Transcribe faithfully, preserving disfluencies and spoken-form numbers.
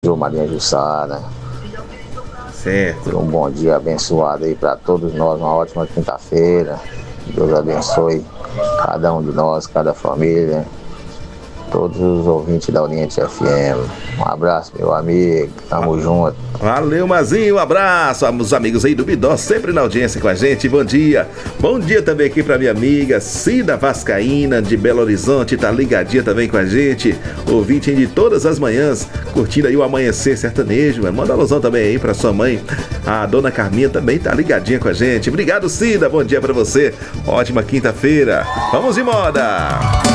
Maria Jussara. Certo. Um bom dia abençoado aí para todos nós, uma ótima quinta-feira. Deus abençoe cada um de nós, cada família, todos os ouvintes da Oriente F M. Um abraço, meu amigo, tamo junto. Valeu, Mazinho, um abraço aos amigos aí do Bidó, sempre na audiência com a gente, bom dia. Bom dia também aqui pra minha amiga Cida Vascaína, de Belo Horizonte, tá ligadinha também com a gente, ouvinte de todas as manhãs, curtindo aí o Amanhecer Sertanejo. Manda alusão também aí pra sua mãe, a dona Carminha também tá ligadinha com a gente. Obrigado, Cida, bom dia pra você, ótima quinta-feira, vamos de moda!